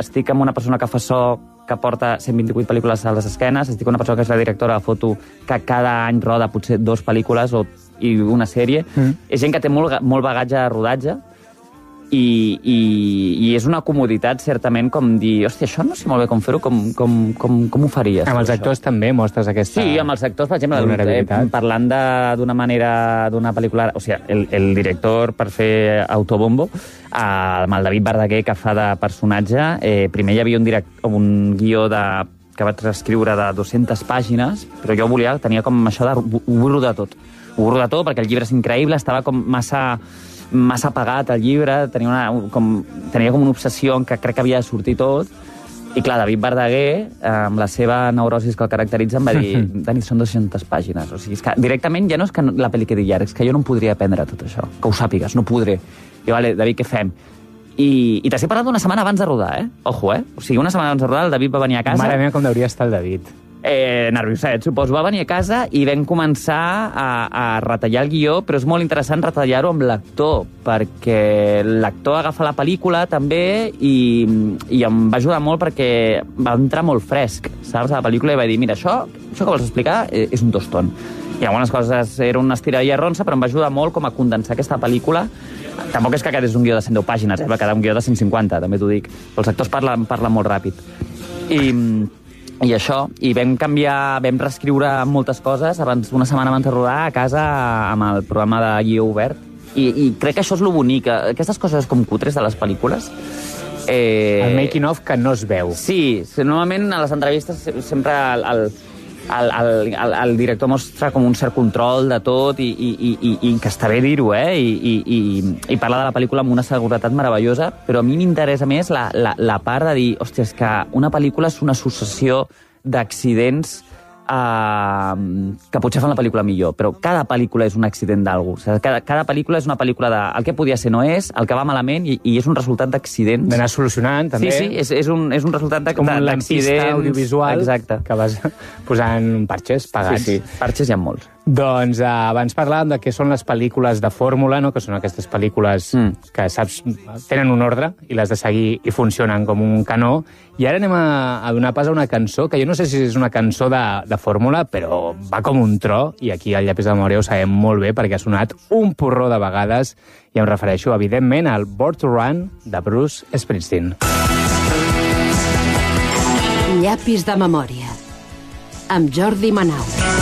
estic amb una persona que fa so que porta 128 pel·lícules a les esquenes, estic amb una persona que és la directora de foto que cada any roda potser 2 pel·lícules i una sèrie. És gent que té molt bagatge de rodatge i és una comoditat, certament, com dir, hòstia, això no sé molt bé com fer-ho, com ho faries? Amb els actors també mostres aquesta vulnerabilitat? Sí, amb els actors, per exemple, parlant d'una manera, d'una pel·lícula... O sigui, el director, per fer autobombo, amb el David Verdaguer, que fa de personatge, primer hi havia un guió que vaig reescriure de 200 pàgines, però jo tenia com això de... Ho vull rodar tot. Ho vull rodar tot perquè el llibre és increïble, estava com massa apagat el llibre, tenia com una obsessió en què crec que havia de sortir tot, i clar, David Verdaguer, amb la seva neurosis que el caracteritza, em va dir, Dani, són 200 pàgines. O sigui, és que directament ja no és que la pel·li quedi llarga, és que jo no em podria aprendre tot això, que ho sàpigues, no podré. I vale, David, què fem? I t'estic parlant d'una setmana abans de rodar, Ojo, O sigui, una setmana abans de rodar, el David va venir a casa... Mare meva, com hauria estar el David. Nervioset, suposo. Va venir a casa i vam començar a retallar el guió, però és molt interessant retallar-ho amb l'actor, perquè l'actor agafa la pel·lícula també i em va ajudar molt perquè va entrar molt fresc, saps, a la pel·lícula, i va dir, mira, això que vols explicar és un tostón. I algunes coses era una estira i arronsa, però em va ajudar molt com a condensar aquesta pel·lícula. Tampoc és que aquest és un guió de 110 pàgines, va quedar un guió de 150, també t'ho dic. Els actors parlen molt ràpid. I això, i vam reescriure moltes coses una setmana abans de rodar a casa amb el programa de guió obert. I crec que això és lo bonic. Aquestes coses com cutres de les pel·lícules... El making of que no es veu. Sí, normalment a les entrevistes sempre el director mostra com un cert control de tot i que està bé dir-ho, i parla de la pel·lícula amb una seguretat meravellosa, però a mi m'interessa més la part de dir, hòstia, és que una pel·lícula és una successió d'accidents que potser fan la pel·lícula millor, però cada pel·lícula és un accident d'algú. O sigui, cada pel·lícula és una pel·lícula de el que podia ser no és, el que va malament, i és un resultat d'accidents. D'anar solucionant, també. Sí, és un resultat d'accidents. Com un lampista audiovisual. Exacte. Que vas posant parxes pagats. Sí, parxes hi ha molts. Doncs abans parlàvem de què són les pel·lícules de fórmula, no? Que són aquestes pel·lícules que, saps, tenen un ordre i les de seguir i funcionen com un canó. I ara anem a donar pas a una cançó, que jo no sé si és una cançó de fórmula, però va com un tro, i aquí al Llapis de Memòria ho sabem molt bé, perquè ha sonat un porró de vegades, i em refereixo, evidentment, al Born to Run de Bruce Springsteen. Llapis de Memòria, amb Jordi Manau.